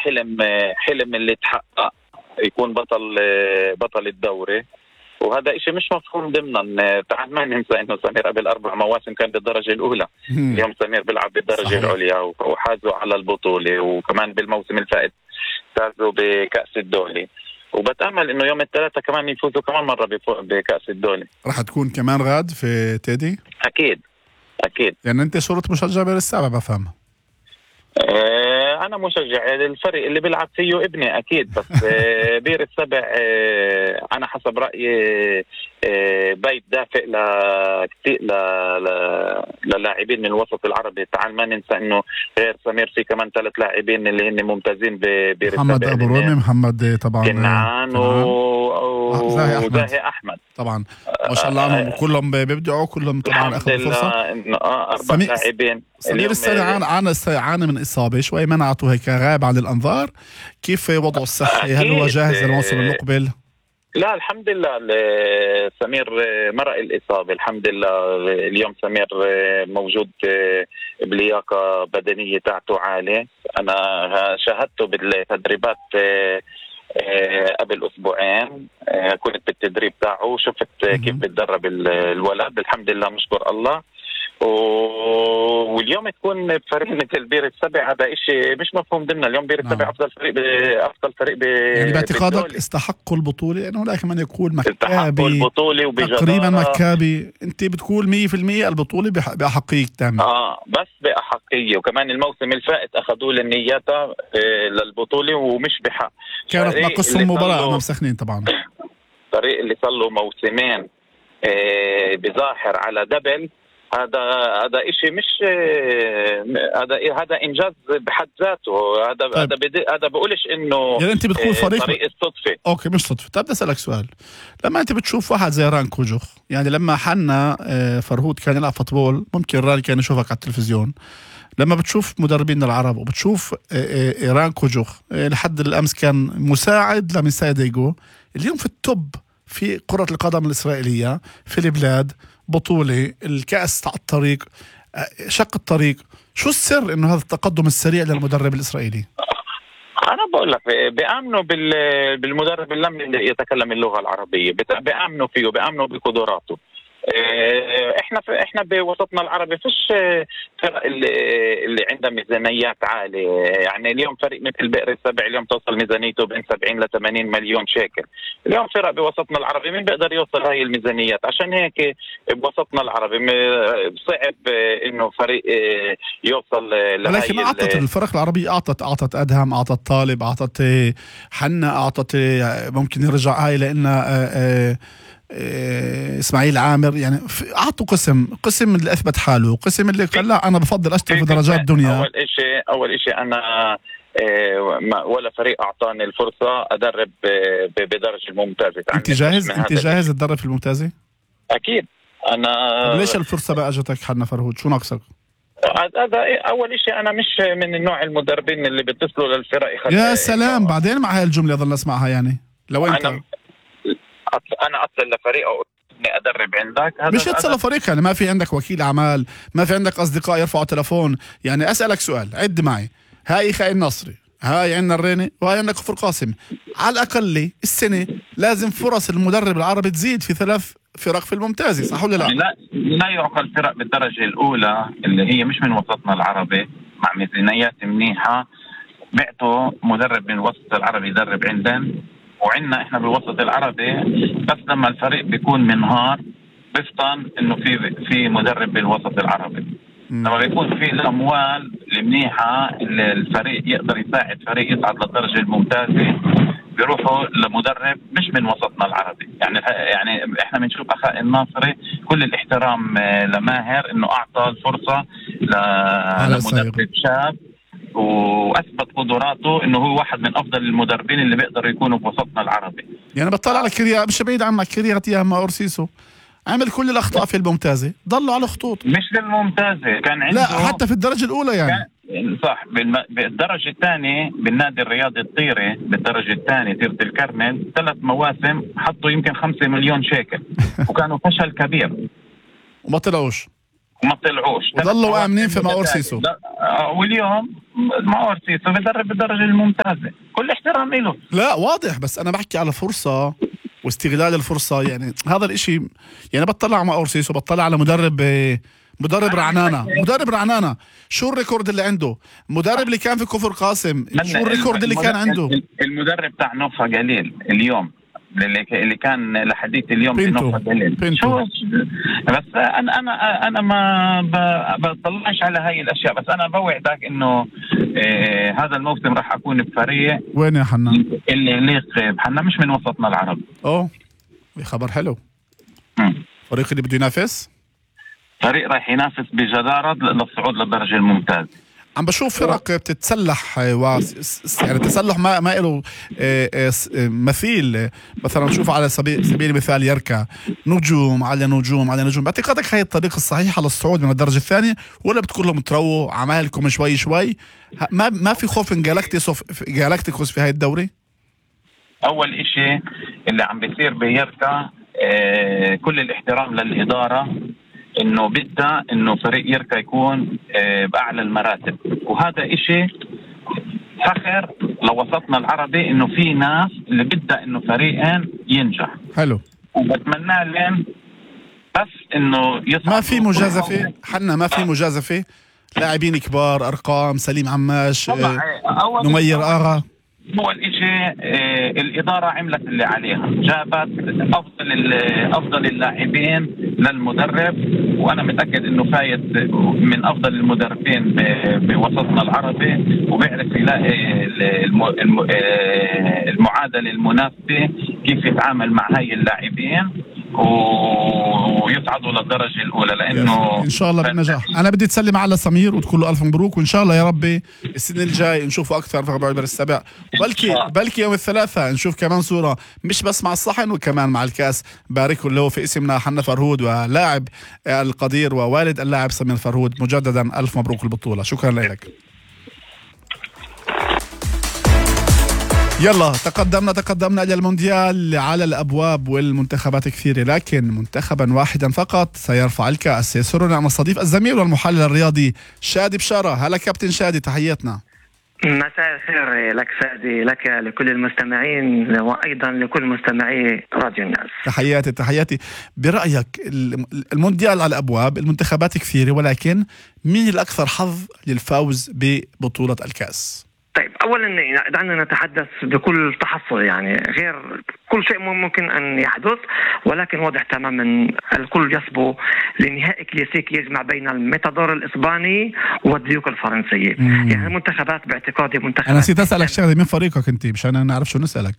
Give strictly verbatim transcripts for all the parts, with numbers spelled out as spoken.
حلم حلم اللي تحقق، يكون بطل بطل الدوري، وهذا إشي مش مفهوم ضمنا. تعال ما ننسى إنه سمير قبل أربع مواسم كان بالدرجة الأولى، اليوم سمير بيلعب بالدرجة صحيح. العليا، وحازوا على البطولة، وكمان بالموسم الفائت فازوا بكأس الدولة، وبتأمل إنه يوم الثلاثة كمان يفوزوا كمان مرة بكأس الدولة. راح تكون كمان غاد في تيدي؟ أكيد أكيد. يعني أنت صورة مشجع بير السبع بفهم. أه أنا مشجع الفريق اللي بيلعب فيه ابني أكيد، بس أه بير السبع أه أنا حسب رأيي أه بيت دافئ لكتير للاعبين من الوسط العربي. تعال ما ننسى إنه غير سمير في كمان ثلاث لاعبين اللي هن ممتازين ببير السبع، محمد أبو رومي، محمد طبعا كنعان وزاهي أحمد. زاهي أحمد طبعا ما شاء الله عنهم كلهم بيبدعوا، كلهم طبعا أخذوا فرصة. أربع لاعبين. سمير السنة عانى عانى عانى من إصابة شوي منعته هيك غاب عن الأنظار. كيف وضعه الصحي؟ هل هو جاهز للموسم المقبل؟ لا الحمد لله سمير مرق الإصابة الحمد لله. اليوم سمير موجود بلياقة بدنية تاعته عالية. أنا شاهدته بالتدريبات قبل أسبوعين، كنت بالتدريب تاعه وشفت كيف بتدرب الولد. الحمد لله نشكر الله. واليوم تكون بفريق مثل بير السبع، هذا إشي مش مفهوم ضمن. اليوم بير السبع أفضل فريق أفضل فريق ب يعني باعتقادك استحقوا البطولة؟ لأنه يعني هناك من يقول مكابي البطولة تقريبا مكابي. أنت بتقول مية في المية البطولة بأحقية تامة؟ آه بس بأحقية، وكمان الموسم الفائت أخذوا للنياتة للبطولة ومش بحق. كانت ناقصهم مباراة أمام سخنين طبعا. الفريق اللي صار له موسمين بظاهر على دبل، هذا هذا إشي مش هذا هذا إنجاز بحد ذاته. هذا طيب. هذا بدي هذا بقولش إنه يعني أنت بتقول فريق طريق الصدفة. أوكي مش صدفة. طيب بدي أسألك سؤال. لما أنت بتشوف واحد زي ران كوجوخ، يعني لما حنا فرهود كان يلعب فوتبول ممكن ران كان يشوفك على التلفزيون، لما بتشوف مدربين العرب وبتشوف ران كوجوخ لحد الأمس كان مساعد لمن سايديغو، اليوم في التوب في كرة القدم الإسرائيلية في البلاد، بطولة الكأس على الطريق، شق الطريق. شو السر إنه هذا التقدم السريع للمدرب الإسرائيلي؟ أنا بقول لك بيأمنوا بالمدرب اللي لم يتكلم اللغة العربية، بيأمنوا فيه، بيأمنوا بقدراته. احنا احنا بوسطنا العربي فيش فرق اللي, اللي عندها ميزانيات عاليه. يعني اليوم فريق مثل بئر السبع اليوم توصل ميزانيته بين سبعين ل ثمانين مليون شيكل. اليوم فرق بوسطنا العربي مين بيقدر يوصل هاي الميزانيات؟ عشان هيك بوسطنا العربي صعب انه فريق يوصل لهاي. ولكن اعطت الفرق العربية، اعطت اعطت ادهم، اعطت طالب، اعطت حنا، اعطت ممكن يرجع هاي لان اسماعيل عامر. يعني اعطوا قسم قسم اللي اثبت حاله، قسم اللي قال لا انا بفضل اشتغل في درجات الدنيا. اول شيء اول شيء انا ولا فريق اعطاني الفرصه ادرب بدرجه الممتازه. انت جاهز انت جاهز تدرب في الممتازه؟ اكيد. انا ليش الفرصه بقى اجتك حنا فرهود؟ شو ناقصك؟ هذا اول شيء انا مش من النوع المدربين اللي بيتصلوا للفرق. يا سلام، بعدين مع هاي الجمله ضل اسمعها. يعني لو انت أنا انا اصل لفريق او اني ادرب عندك، هذا مش اتصل لفريق. يعني ما في عندك وكيل اعمال، ما في عندك اصدقاء يرفعوا تلفون. يعني اسالك سؤال، عد معي. هاي خاي النصري، هاي عندنا الريني، وهاي عندنا كفر قاسم. على الاقل السنه لازم فرص المدرب العربي تزيد في ثلاث فرق في الممتازه، صح ولا لا؟ لا لا يعقل فرق بالدرجه الاولى اللي هي مش من وسطنا العربي مع ميزانيات منيحه بعتوا مدرب من الوسط العربي يدرب عندنا، وعندنا احنا بالوسط العربي بس لما الفريق بيكون منهار بفطن انه في في مدرب بالوسط العربي. لما بيكون في الاموال المنيحه اللي الفريق يقدر يساعد فريق يصعد للدرجه الممتازه بيروحوا لمدرب مش من وسطنا العربي. يعني يعني احنا بنشوف اخاء الناصري كل الاحترام لماهر انه اعطى الفرصه لمدرب شاب واثبت قدراته انه هو واحد من افضل المدربين اللي بيقدروا يكونوا بوسطنا العربي. يعني بطلع على كريا، مش بعيد عنك كريات يا ما اورسيسو عمل كل الاخطاء في الممتازه، ضلوا على خطوط. مش في الممتازه كان عنده، لا حتى في الدرجه الاولى يعني صح. بالدرجه الثانيه بالنادي الرياضي الطيري بالدرجه الثانيه طيره الكرمل ثلاث مواسم حطوا يمكن خمسة مليون شيكل وكانوا فشل كبير وما طلعوش وما طلعوش وظلوا آمنين في ماور سيسو. واليوم ماور سيسو بدرب بالدرجة الممتازة، كل احترام له. لا واضح، بس أنا بحكي على فرصة واستغلال الفرصة. يعني هذا الاشي، يعني بطلع على ماور سيسو، بطلع على مدرب مدرب رعنانة مدرب رعنانة شو الريكورد اللي عنده؟ مدرب اللي كان في كفر قاسم، شو الريكورد اللي كان عنده؟ المدرب تاع نوفا قليل اليوم اللي اللي كان لحديث اليوم في نوفا قليل. شو بس انا انا انا ما بطلعش على هاي الاشياء، بس انا بوعدك انه إيه هذا الموسم راح اكون بفريق. وين يا حنا؟ اللي يليق بحنا، مش من وسطنا العرب. اوه خبر حلو. فريق اللي بده ينافس، فريق راح ينافس بجدارة للصعود للدرجة الممتازة. عم بشوف فرق بتتسلح و يعني التسلح ما ما له مثيل. مثلا نشوف على سبيل سبيل المثال يركا نجوم على نجوم على نجوم. باعتقادك هي الطريقة الصحيحة للصعود من الدرجة الثانية، ولا بتقول لهم ترووا عمالكم شوي شوي؟ ما ما في خوف من جالاكتيكوس جالاكتيكوس في هاي الدوري؟ أول إشي اللي عم بيصير بيركا آه كل الاحترام للإدارة، انه بدها انه فريق يركا يكون باعلى المراتب، وهذا اشي فخر لوسطنا العربي انه في ناس اللي بدها انه فريقين ينجح. حلو. وبتمنى لهم بس انه ما في مجازفه حنا، ما في مجازفه، لاعبين كبار، ارقام، سليم عماش، نمير اغا. هو الاشي اه الاداره عملت اللي عليها، جابت افضل افضل اللاعبين للمدرب، وانا متاكد انه فايت من افضل المدربين بوسطنا العربي، وبيعرف يلاقي المعادله المناسبه كيف يتعامل مع هاي اللاعبين ويصعدوا للدرجه الاولى، لانه ان شاء الله بالنجاح. انا بدي تسلم على سمير وتقول له الف مبروك، وان شاء الله يا ربي السنه الجاي نشوفه اكثر في ربع السبع، وبلكي بلكي يوم الثلاثاء نشوف كمان صوره مش بس مع الصحن وكمان مع الكاس. بارك له في اسمنا حنا فرهود ولاعب القدير ووالد اللاعب سمير فرهود. مجددا الف مبروك البطوله، شكرا لك. يلا تقدمنا تقدمنا إلى المونديال على الأبواب والمنتخبات كثيرة، لكن منتخبا واحدا فقط سيرفع الكأس. يسرنا أن نستضيف الزميل والمحلل الرياضي شادي بشارة. هلا كابتن شادي، تحياتنا. مساء الخير لك سادي، لك لكل المستمعين وأيضا لكل مستمعي راديو الناس. تحياتي تحياتي. برأيك المونديال على الأبواب، المنتخبات كثيرة، ولكن مين الأكثر حظ للفوز ببطولة الكأس؟ طيب اولا دعنا نتحدث بكل تحفظ، يعني غير كل شيء ممكن ان يحدث، ولكن واضح تماما الكل يصبو لنهائي كلاسيكي يجمع بين الميتادور الاسباني والديوك الفرنسيه. مم. يعني المنتخبات باعتقادي منتخبات. انا نسيت اسالك شغله، من فريقك انت مشان نعرف شو نسالك؟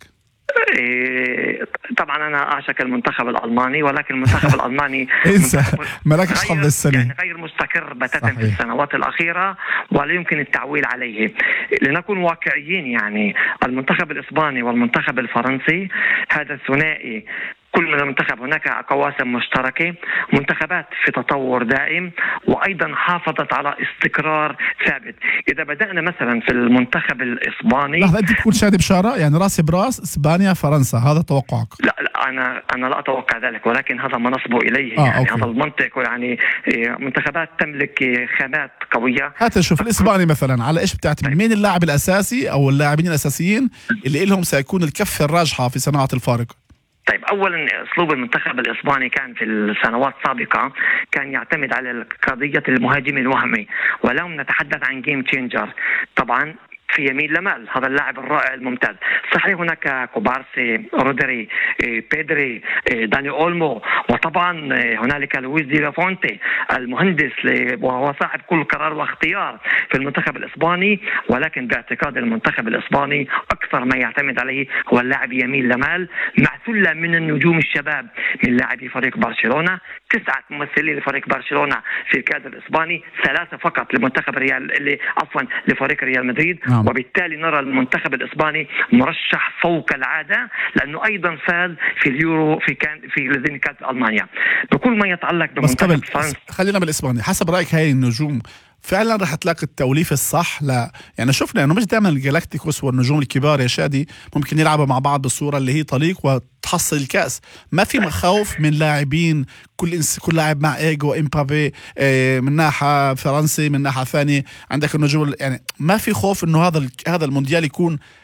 طبعا انا اعشق المنتخب الالماني، ولكن المنتخب الالماني انسى مالكش حظ السنه، يعني غير مستقر بتاتا في السنوات الاخيره ولا يمكن التعويل عليه. لنكون واقعيين، يعني المنتخب الاسباني والمنتخب الفرنسي هذا الثنائي كل من المنتخب هناك قواسم مشتركة، منتخبات في تطور دائم وأيضا حافظت على استقرار ثابت. إذا بدأنا مثلا في المنتخب الإسباني، لحظة، أنت تقول شادي بشارة يعني راسي براس إسبانيا فرنسا، هذا توقعك؟ لا لا أنا أنا لا أتوقع ذلك، ولكن هذا ما نصبو إليه. آه، يعني أوكي. هذا المنطق، يعني منتخبات تملك خامات قوية. هات نشوف الإسباني مثلا على إيش بتعتمد؟ مين اللاعب الأساسي أو اللاعبين الأساسيين اللي لهم سيكون الكفة الراجحة في صناعة الفارق؟ طيب اولا اسلوب المنتخب الاسباني كان في السنوات السابقه كان يعتمد على قضيه المهاجم الوهمي، واليوم نتحدث عن جيم تشينجر. طبعا في يمين لمال هذا اللاعب الرائع الممتاز. صحيح هناك كوبارسي، رودري، بيدري، داني أولمو، وطبعا هنالك لويس دي لافونتي المهندس وهو صاحب كل قرار واختيار في المنتخب الإسباني، ولكن باعتقاد المنتخب الإسباني أكثر ما يعتمد عليه هو اللاعب يمين لمال مع ثلة من النجوم الشباب من لاعبي فريق برشلونة. تسعة ممثلين لفريق برشلونة في الكادر الإسباني، ثلاثة فقط لمنتخب ريال اللي عفوا لفريق ريال مدريد. نعم. وبالتالي نرى المنتخب الإسباني مرشح فوق العادة، لأنه أيضا فاز في اليورو في كان في الذين كانت ألمانيا. بكل ما يتعلق بمنتخب فرنسا، خلينا بالإسباني. حسب رأيك هاي النجوم فعلا رح تلاقي التوليفة الصح. لا يعني شفنا انه مش دائما الجالاكتيكوس والنجوم الكبار يا شادي ممكن يلعبوا مع بعض بالصورة اللي هي طليق وتحصل الكأس. ما في مخاوف من لاعبين، كل إنس كل لاعب مع ايجو. امبابي اه من ناحية فرنسي، من ناحية ثانية عندك النجوم، يعني ما في خوف انه هذا هذا المونديال يكون